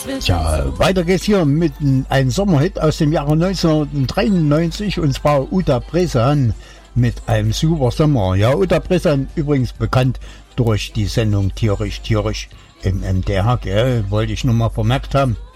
Tja, weiter geht's hier mit einem Sommerhit aus dem Jahre 1993 und zwar Uta Bresan mit einem super Sommer. Ja, Uta Bresan übrigens bekannt durch die Sendung Tierisch im MDR, gell? Wollte ich nur mal vermerkt haben.